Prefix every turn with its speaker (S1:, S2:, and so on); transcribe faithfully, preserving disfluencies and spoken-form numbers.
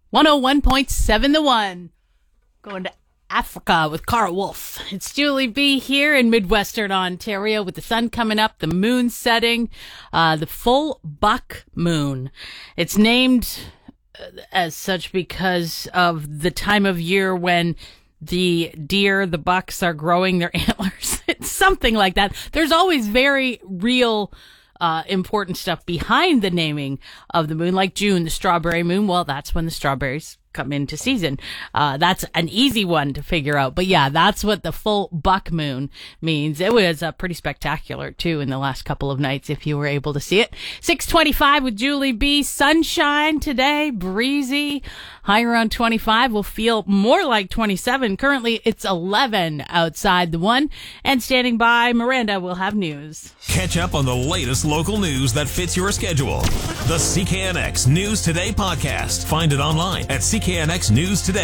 S1: one oh one point seven The One. Going to Africa with Cara Wolf. It's Julie B here in Midwestern Ontario with the sun coming up, the moon setting, uh, the full buck moon. It's named as such because of the time of year when the deer, the bucks, are growing their antlers. It's something like that. There's always very real Uh, important stuff behind the naming of the moon, like June, the strawberry moon. Well, that's when the strawberries come into season. Uh, that's an easy one to figure out. But yeah, that's what the full buck moon means. It was uh, pretty spectacular, too, in the last couple of nights, if you were able to see it. six twenty-five with Julie B. Sunshine today, breezy. High around twenty-five. Will feel more like twenty-seven. Currently, it's eleven outside the one. And standing by, Miranda will have news.
S2: Catch up on the latest local news that fits your schedule. The C K N X News Today podcast. Find it online at C K N X News Today.